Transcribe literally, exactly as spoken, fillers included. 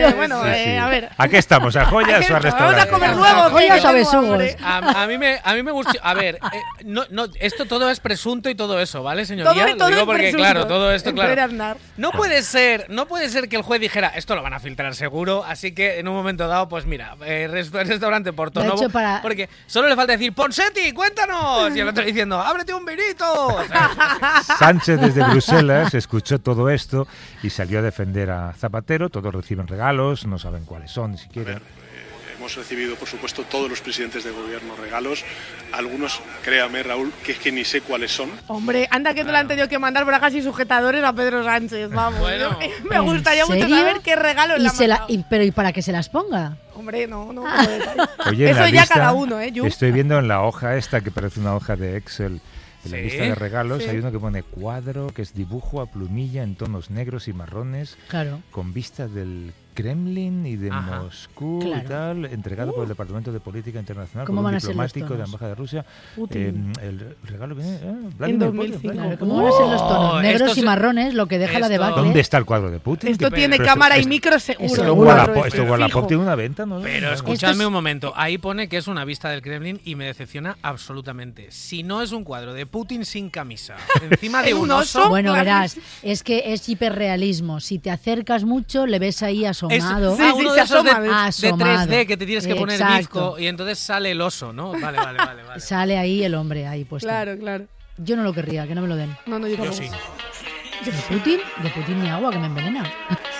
Eh, bueno, sí, eh, sí. a ver. ¿A qué estamos? ¿A joyas o a restaurantes? Vamos a comer luego. Joyas o besugos. A, a mí me, a mí me gusta. A ver, eh, no, no, esto todo es presunto y todo eso, ¿vale, Todo, señoría? todo Lo digo es porque, presunto. claro, todo esto, Espera, claro. Aznar. No puede ser, no puede ser que el juez dijera, esto lo van a filtrar seguro, así que en un momento dado, pues mira, eh, rest- restaurante Porto De Novo, hecho, para- porque solo le falta decir, Ponseti, cuéntanos, y el otro diciendo, ábrete un vinito. O sea, Sánchez desde Bruselas escuchó todo esto y salió a defender a Zapatero. Todos reciben regalos, no saben cuáles son, ni siquiera. Hemos recibido, por supuesto, todos los presidentes de gobierno regalos. Algunos, créame, Raúl, que es que ni sé cuáles son. Hombre, anda que no le han tenido que mandar bragas y sujetadores a Pedro Sánchez, vamos. Bueno. Yo- me gustaría mucho serio? saber qué regalo le Y han se la, mandado. y, pero ¿y para que se las ponga? Hombre, no, no. no detalle. Oye, en Eso la ya lista, cada uno, ¿eh? Yu? Estoy viendo en la hoja esta, que parece una hoja de Excel, en la Sí, lista de regalos, sí. hay uno que pone cuadro, que es dibujo a plumilla en tonos negros y marrones, Claro. con vista del Kremlin y de Ajá. Moscú Claro. y tal, entregado por el Departamento de Política Internacional ¿Cómo por un van a ser los diplomático de la tonos? Embajada de Rusia. Putin. Eh, el regalo viene eh, En Vladimir dos mil Putin, cinco. Vladimir ¿Cómo Putin. van a ser los tonos? Oh, Negros esto y se- marrones, lo que deja la esto- debacle. ¿Dónde está el cuadro de Putin? Esto Que- tiene pero cámara y esto- micro seguro. Esto Seguro. Wallapop, esto Fijo. Wallapop tiene una venta, ¿no? Pero No, escuchadme es- un momento, ahí pone que es una vista del Kremlin y me decepciona absolutamente. Si no es un cuadro de Putin sin camisa, encima de En un un oso, oso. Bueno, Claro. verás, es que es hiperrealismo. Si te acercas mucho, le ves ahí es asomado. Sí, ah, sí, uno se de esos de, asoma, de asomado. tres D que te tienes que poner Exacto. bizco y entonces sale el oso, ¿no? Vale, vale, vale. vale. Sale ahí el hombre ahí puesto. Claro, claro. Yo no lo querría, que no me lo den. No, no, yo Yo tampoco. sí. ¿De Putin? De Putin ni agua, que me envenena.